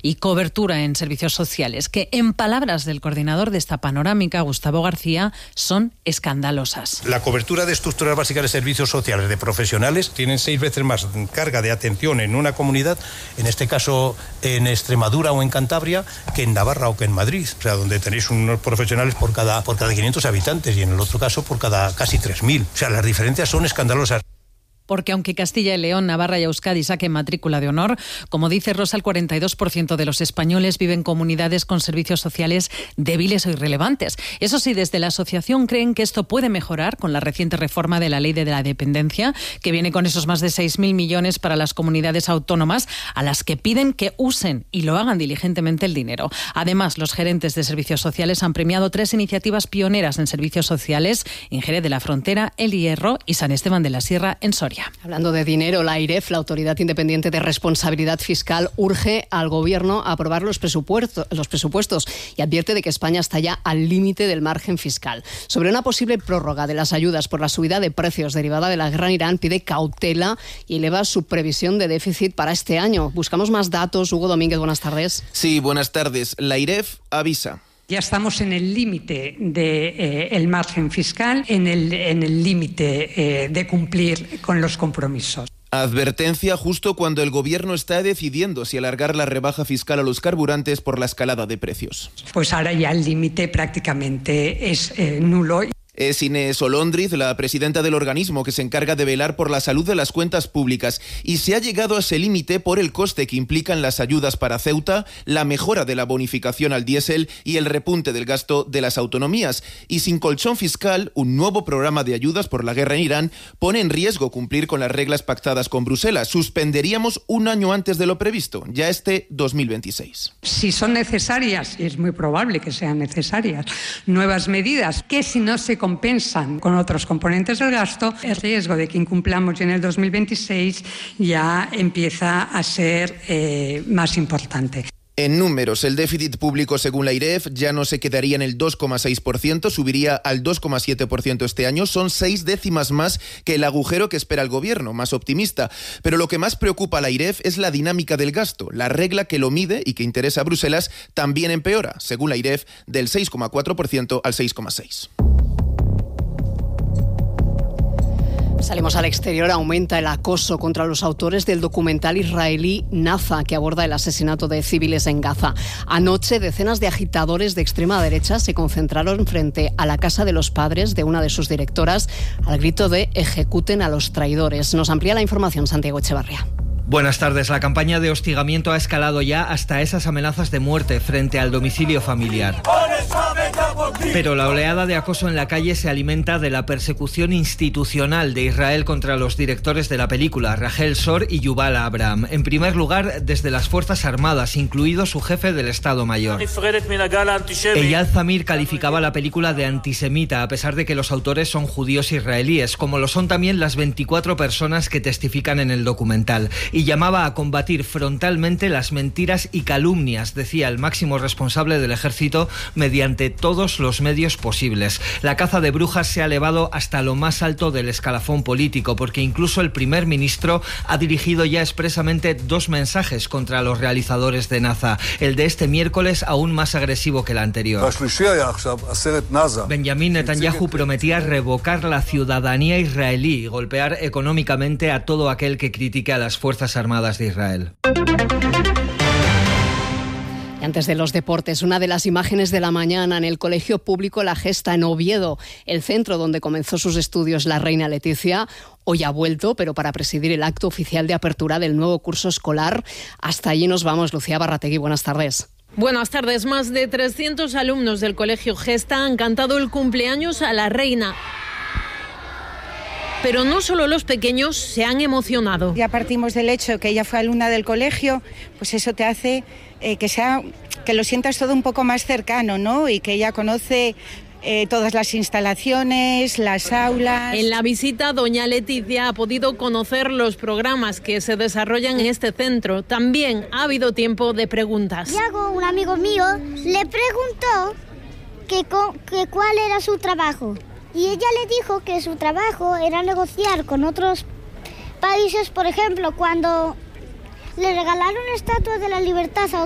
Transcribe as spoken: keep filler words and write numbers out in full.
y cobertura en servicios sociales, que en palabras del coordinador de esta panorámica, Gustavo García, son escandalosas. La cobertura de estructuras básicas de servicios sociales de profesionales tienen seis veces más carga de atención en una comunidad, en este caso en Extremadura o en Cantabria, que en Navarra o que en Madrid, o sea, donde tenéis unos profesionales por cada, por cada quinientos habitantes y en el otro caso por cada casi tres mil. O sea, las diferencias son escandalosas. Porque aunque Castilla y León, Navarra y Euskadi saquen matrícula de honor, como dice Rosa, el cuarenta y dos por ciento de los españoles viven en comunidades con servicios sociales débiles o irrelevantes. Eso sí, desde la asociación creen que esto puede mejorar con la reciente reforma de la Ley de la Dependencia, que viene con esos más de seis mil millones para las comunidades autónomas, a las que piden que usen y lo hagan diligentemente el dinero. Además, los gerentes de servicios sociales han premiado tres iniciativas pioneras en servicios sociales en Jerez de la Frontera, El Hierro y San Esteban de la Sierra, en Soria. Hablando de dinero, la AIREF, la Autoridad Independiente de Responsabilidad Fiscal, urge al Gobierno a aprobar los presupuestos, los presupuestos y advierte de que España está ya al límite del margen fiscal. Sobre una posible prórroga de las ayudas por la subida de precios derivada de la guerra en Irán, pide cautela y eleva su previsión de déficit para este año. Buscamos más datos. Hugo Domínguez, buenas tardes. Sí, buenas tardes. La AIREF avisa. Ya estamos en el límite del de, margen fiscal, en el en el límite eh, de cumplir con los compromisos. Advertencia justo cuando el Gobierno está decidiendo si alargar la rebaja fiscal a los carburantes por la escalada de precios. Pues ahora ya el límite prácticamente es eh, nulo. Es Inés Olóndriz, la presidenta del organismo que se encarga de velar por la salud de las cuentas públicas, y se ha llegado a ese límite por el coste que implican las ayudas para Ceuta, la mejora de la bonificación al diésel y el repunte del gasto de las autonomías. Y sin colchón fiscal, un nuevo programa de ayudas por la guerra en Irán pone en riesgo cumplir con las reglas pactadas con Bruselas. Suspenderíamos un año antes de lo previsto, ya este dos mil veintiséis. Si son necesarias, y es muy probable que sean necesarias, nuevas medidas que si no se compensan con otros componentes del gasto, el riesgo de que incumplamos en el dos mil veintiséis ya empieza a ser eh, más importante. En números, el déficit público según la AIREF ya no se quedaría en el dos coma seis por ciento, subiría al dos coma siete por ciento este año. Son seis décimas más que el agujero que espera el Gobierno, más optimista. Pero lo que más preocupa a la AIREF es la dinámica del gasto. La regla que lo mide y que interesa a Bruselas también empeora, según la AIREF, del seis coma cuatro por ciento al seis coma seis por ciento. Salimos al exterior. Aumenta el acoso contra los autores del documental israelí Naza, que aborda el asesinato de civiles en Gaza. Anoche, decenas de agitadores de extrema derecha se concentraron frente a la casa de los padres de una de sus directoras al grito de «ejecuten a los traidores». Nos amplía la información Santiago Echevarría. Buenas tardes. La campaña de hostigamiento ha escalado ya hasta esas amenazas de muerte frente al domicilio familiar. Pero la oleada de acoso en la calle se alimenta de la persecución institucional de Israel contra los directores de la película, Rachel Shor y Yuval Abraham. En primer lugar, desde las Fuerzas Armadas, incluido su jefe del Estado Mayor. Eyal Zamir calificaba la película de antisemita, a pesar de que los autores son judíos israelíes, como lo son también las veinticuatro personas que testifican en el documental. Y llamaba a combatir frontalmente las mentiras y calumnias, decía el máximo responsable del ejército, mediante todos los medios posibles. La caza de brujas se ha elevado hasta lo más alto del escalafón político, porque incluso el primer ministro ha dirigido ya expresamente dos mensajes contra los realizadores de Naza. El de este miércoles aún más agresivo que el anterior. Benjamín Netanyahu prometía revocar la ciudadanía israelí y golpear económicamente a todo aquel que critique a las Fuerzas Armadas de Israel. Y antes de los deportes, una de las imágenes de la mañana en el Colegio Público La Gesta en Oviedo, el centro donde comenzó sus estudios la reina Leticia. Hoy ha vuelto, pero para presidir el acto oficial de apertura del nuevo curso escolar. Hasta allí nos vamos. Lucía Barrategui, buenas tardes. Buenas tardes. Más de trescientos alumnos del Colegio Gesta han cantado el cumpleaños a la reina. Pero no solo los pequeños se han emocionado. Ya partimos del hecho que ella fue alumna del colegio, pues eso te hace eh, que sea, que lo sientas todo un poco más cercano, ¿no? Y que ella conoce eh, todas las instalaciones, las aulas. En la visita, doña Leticia ha podido conocer los programas que se desarrollan en este centro. También ha habido tiempo de preguntas. Yago, un amigo mío, le preguntó que, que cuál era su trabajo. Y ella le dijo que su trabajo era negociar con otros países, por ejemplo, cuando le regalaron la Estatua de la Libertad a